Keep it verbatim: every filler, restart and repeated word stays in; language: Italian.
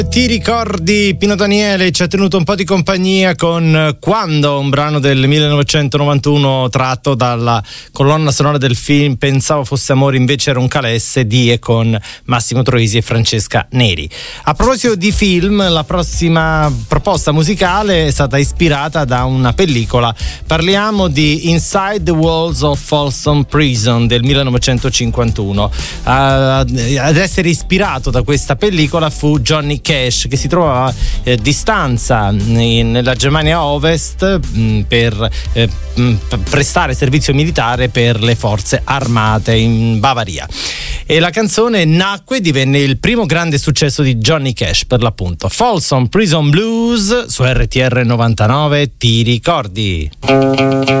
Ti ricordi, Pino Daniele ci ha tenuto un po' di compagnia con Quando, un brano del millenovecentonovantuno tratto dalla colonna sonora del film Pensavo fosse amore invece era un calesse di e con Massimo Troisi e Francesca Neri. A proposito di film, la prossima proposta musicale è stata ispirata da una pellicola. Parliamo di Inside the Walls of Folsom Prison del millenovecentocinquantuno. Uh, ad essere ispirato da questa pellicola fu Johnny Cash, che si trovava a eh, distanza in, nella Germania Ovest mh, per eh, mh, prestare servizio militare per le forze armate in Bavaria, e la canzone nacque e divenne il primo grande successo di Johnny Cash, per l'appunto. Folsom Prison Blues su R T R novantanove. Ti ricordi?